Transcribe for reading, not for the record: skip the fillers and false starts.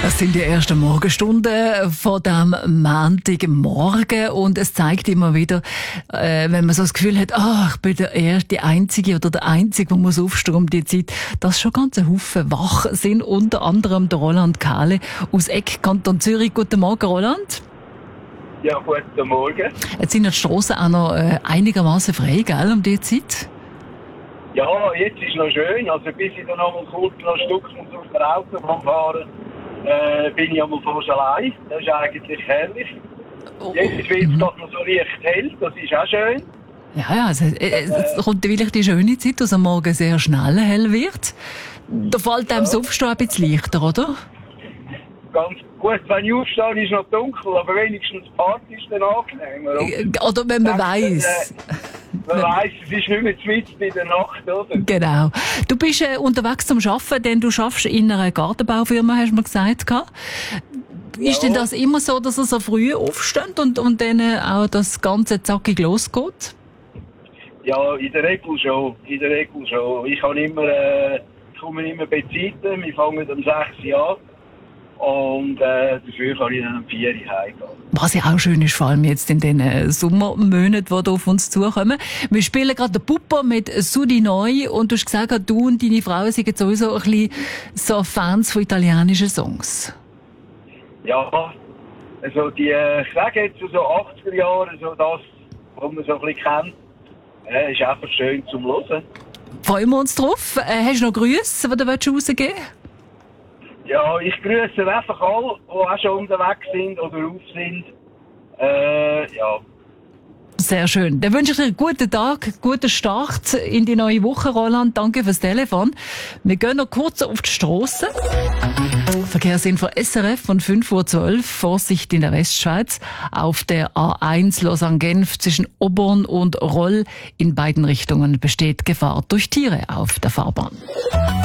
Das sind die ersten Morgenstunden von dem Montagmorgen und es zeigt immer wieder, wenn man so das Gefühl hat, ich bin die Einzige oder der Einzige, der muss aufstehen um die Zeit, dass schon ganz ein Haufen wach sind, unter anderem der Roland Kahle aus Eck, Kanton Zürich. Guten Morgen, Roland. Ja, guten Morgen. Jetzt sind die Strassen auch noch einigermaßen frei, gell, um die Zeit? Ja, jetzt ist noch schön. Also bis ich dann noch mal kurz noch ein Stück auf der Autobahn fahren, bin ich einmal fast allein. Das ist eigentlich herrlich. Jetzt wird es doch noch so leicht hell, das ist auch schön. Ja, also, es kommt wirklich die schöne Zeit, dass am Morgen sehr schnell hell wird. Da fällt einem das Aufstehen ein bisschen leichter, oder? Ganz gut, wenn ich aufstehe, ist noch dunkel, aber wenigstens die Party ist dann angenehm. Oder wenn man weiss. Man weiss, es ist nicht mehr zu weit in der Nacht, oder? Genau. Du bist unterwegs zum Arbeiten, denn du schaffst in einer Gartenbaufirma, hast du mir gesagt. Ist denn das immer so, dass ihr so früh aufsteht und dann auch das Ganze zackig losgeht? Ja, in der Regel schon. Ich komme immer bei Zeiten, wir fangen um 6 Uhr an. Und dafür kann ich dann um 4 Uhr heimgehen. Was ja auch schön ist, vor allem jetzt in den Sommermonaten, die auf uns zukommen. Wir spielen gerade den Puppe mit Sudi Neu und du hast gesagt, du und deine Frau sind sowieso ein bisschen so Fans von italienischen Songs. Ja, also ich sage jetzt so 80er Jahre, so das, was man so ein bisschen kennt, ist einfach schön zum Hören. Freuen wir uns drauf. Hast du noch Grüße, die du rausgeben willst? Ja, ich grüße einfach alle, die auch schon unterwegs sind oder auf sind. Ja. Sehr schön. Dann wünsche ich dir einen guten Tag, guten Start in die neue Woche, Roland. Danke fürs Telefon. Wir gehen noch kurz auf die Strasse. Verkehrsinfo SRF von 5:12 Uhr. Vorsicht in der Westschweiz. Auf der A1 Lausanne-Genf zwischen Oborn und Roll in beiden Richtungen besteht Gefahr durch Tiere auf der Fahrbahn.